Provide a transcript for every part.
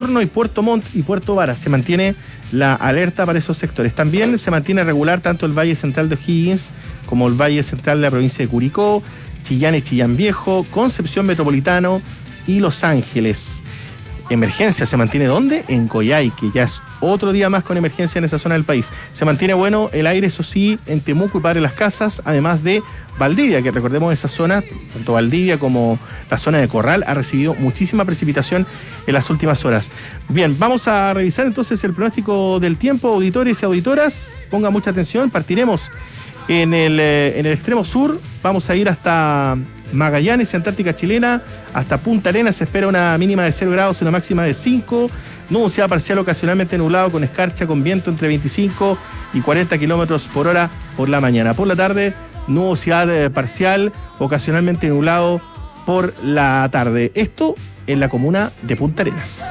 Osorno y Puerto Montt y Puerto Varas. Se mantiene la alerta para esos sectores. También se mantiene regular tanto el Valle Central de O'Higgins como el Valle Central de la provincia de Curicó, Chillán y Chillán Viejo, Concepción Metropolitano y Los Ángeles. Emergencia se mantiene ¿dónde? En Coyhai, que ya es otro día más con emergencia en esa zona del país. Se mantiene bueno el aire, eso sí, en Temuco y Padre Las Casas, además de Valdivia, que recordemos esa zona, tanto Valdivia como la zona de Corral, ha recibido muchísima precipitación en las últimas horas. Bien, vamos a revisar entonces el pronóstico del tiempo, auditores y auditoras. Pongan mucha atención, partiremos en el extremo sur, vamos a ir hasta Magallanes, Antártica Chilena, hasta Punta Arenas. Se espera una mínima de 0 grados y una máxima de 5. Nubosidad parcial ocasionalmente nublado con escarcha, con viento entre 25 y 40 kilómetros por hora por la mañana. Por la tarde, nubosidad parcial, ocasionalmente nublado por la tarde. Esto en la comuna de Punta Arenas.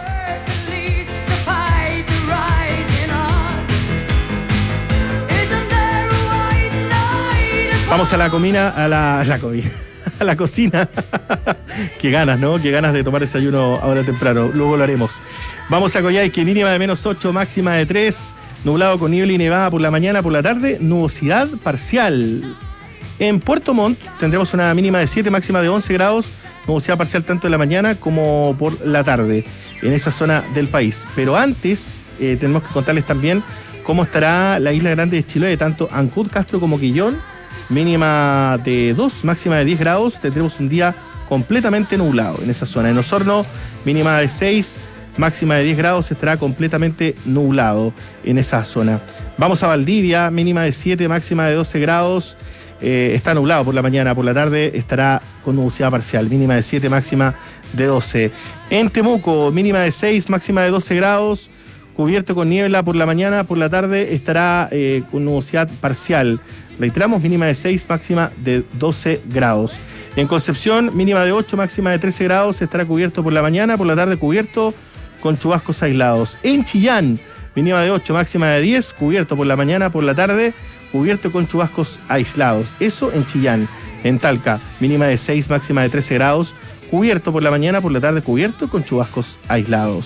Vamos a la comida, a la cocina. Qué ganas, ¿no? Qué ganas de tomar desayuno ahora temprano. Luego lo haremos. Vamos a Coyhai, que mínima de -8, máxima de 3. Nublado con niebla y nevada por la mañana, por la tarde, nubosidad parcial. En Puerto Montt tendremos una mínima de 7, máxima de 11 grados. Nubosidad parcial tanto en la mañana como por la tarde, en esa zona del país. Pero antes, tenemos que contarles también cómo estará la isla grande de Chiloé, tanto Ancud, Castro como Quillón. Mínima de 2, máxima de 10 grados. Tendremos un día completamente nublado en esa zona. En Osorno, mínima de 6, máxima de 10 grados. Estará completamente nublado en esa zona. Vamos a Valdivia, mínima de 7, máxima de 12 grados. Está nublado por la mañana, por la tarde estará con nubosidad parcial. Mínima de 7, máxima de 12. En Temuco, mínima de 6, máxima de 12 grados. Cubierto con niebla por la mañana, por la tarde estará con nubosidad parcial. Reiteramos, mínima de 6, máxima de 12 grados. En Concepción, mínima de 8, máxima de 13 grados. Estará cubierto por la mañana, por la tarde cubierto con chubascos aislados. En Chillán, mínima de 8, máxima de 10. Cubierto por la mañana, por la tarde cubierto con chubascos aislados. Eso en Chillán. En Talca, mínima de 6, máxima de 13 grados. Cubierto por la mañana, por la tarde cubierto con chubascos aislados.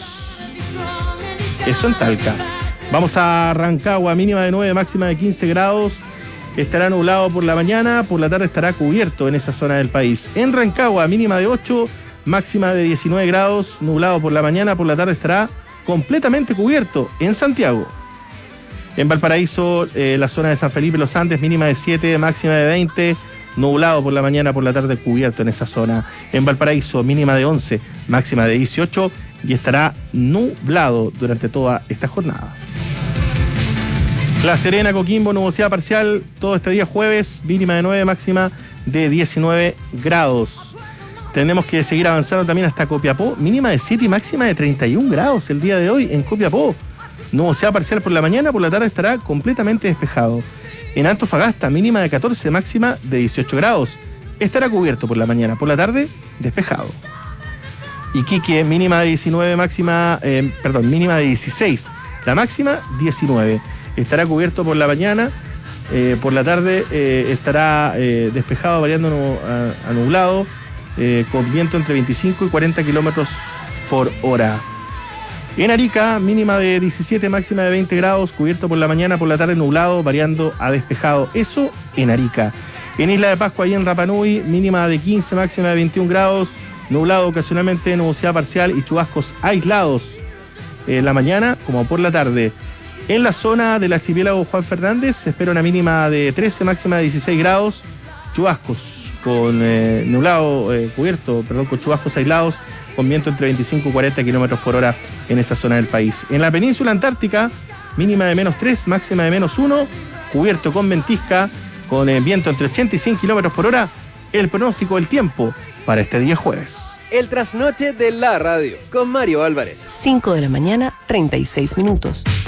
Eso en Talca. Vamos a Rancagua, mínima de 9, máxima de 15 grados. Estará nublado por la mañana, por la tarde estará cubierto en esa zona del país. En Rancagua, mínima de 8, máxima de 19 grados, nublado por la mañana, por la tarde estará completamente cubierto. En Santiago. En Valparaíso, la zona de San Felipe, Los Andes, mínima de 7, máxima de 20, nublado por la mañana, por la tarde cubierto en esa zona. En Valparaíso, mínima de 11, máxima de 18 y estará nublado durante toda esta jornada. La Serena, Coquimbo, nubosidad parcial todo este día jueves, mínima de 9, máxima de 19 grados. Tenemos que seguir avanzando también hasta Copiapó, mínima de 7 y máxima de 31 grados el día de hoy en Copiapó. Nubosidad parcial por la mañana, por la tarde estará completamente despejado. En Antofagasta, mínima de 14, máxima de 18 grados. Estará cubierto por la mañana, por la tarde despejado. Iquique, mínima de 19, mínima de 16. La máxima, 19. Estará cubierto por la mañana, por la tarde estará despejado, variando a nublado, con viento entre 25 y 40 kilómetros por hora. En Arica, mínima de 17, máxima de 20 grados, cubierto por la mañana, por la tarde nublado, variando a despejado. Eso en Arica. En Isla de Pascua y en Rapa Nui, mínima de 15, máxima de 21 grados, nublado ocasionalmente, nubosidad parcial y chubascos aislados en la mañana como por la tarde. En la zona del archipiélago Juan Fernández se espera una mínima de 13, máxima de 16 grados, chubascos con nublado cubierto, con chubascos aislados, con viento entre 25 y 40 kilómetros por hora en esa zona del país. En la península antártica, mínima de -3, máxima de -1, cubierto con ventisca, con viento entre 80 y 100 kilómetros por hora. El pronóstico del tiempo para este día jueves. El trasnoche de la radio, con Mario Álvarez. 5 de la mañana, 36 minutos.